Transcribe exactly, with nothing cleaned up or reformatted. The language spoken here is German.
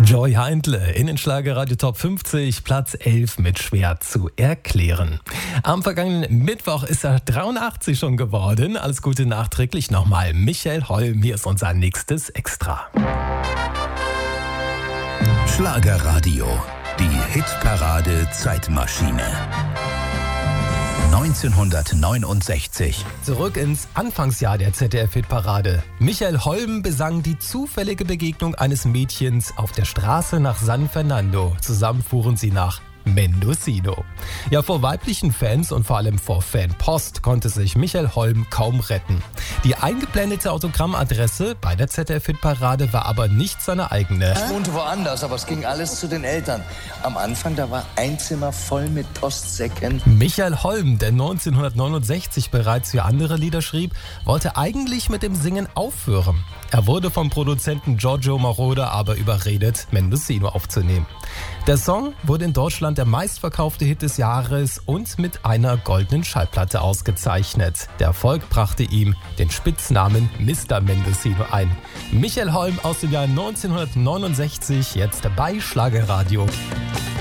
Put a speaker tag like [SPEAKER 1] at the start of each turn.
[SPEAKER 1] Joy Heindle in den Schlagerradio Top fünfzig, Platz elf mit Schwer zu erklären. Am vergangenen Mittwoch ist er dreiundachtzig schon geworden. Alles Gute nachträglich nochmal. Michael Holm, hier ist unser nächstes Extra.
[SPEAKER 2] Schlagerradio, die Hitparade Zeitmaschine. neunzehnhundertneunundsechzig.
[SPEAKER 1] Zurück ins Anfangsjahr der Z D F-Hitparade. Michael Holm besang die zufällige Begegnung eines Mädchens auf der Straße nach San Fernando. Zusammen fuhren sie nach Mendocino. Ja, vor weiblichen Fans und vor allem vor Fanpost konnte sich Michael Holm kaum retten. Die eingeblendete Autogrammadresse bei der Z D F-Hitparade war aber nicht seine eigene.
[SPEAKER 3] Ich wohnte woanders, aber es ging alles zu den Eltern. Am Anfang, da war ein Zimmer voll mit Postsäcken.
[SPEAKER 1] Michael Holm, der neunzehnhundertneunundsechzig bereits für andere Lieder schrieb, wollte eigentlich mit dem Singen aufhören. Er wurde vom Produzenten Giorgio Moroder aber überredet, Mendocino aufzunehmen. Der Song wurde in Deutschland der meistverkaufte Hit des Jahres und mit einer goldenen Schallplatte ausgezeichnet. Der Erfolg brachte ihm den Spitznamen Mister Mendocino ein. Michael Holm aus dem Jahr neunzehnhundertneunundsechzig, jetzt bei Schlagerradio.